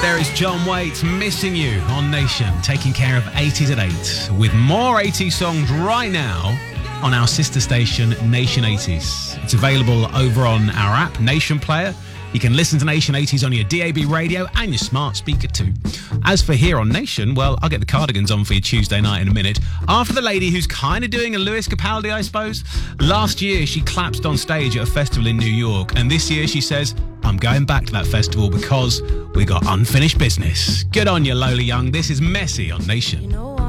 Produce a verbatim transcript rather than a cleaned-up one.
There is John Waite, Missing You on Nation, taking care of eighties at eight, with more eighties songs right now on our sister station, Nation eighties. It's available over on our app, Nation Player. You can listen to Nation eighties on your D A B radio and your smart speaker too. As for here on Nation, well, I'll get the Cardigans on for you Tuesday night in a minute. After the lady who's kind of doing a Lewis Capaldi, I suppose. Last year, she collapsed on stage at a festival in New York. And this year, she says, I'm going back to that festival because we got unfinished business. Good on you, Lola Young. This is Messy on Nation. You know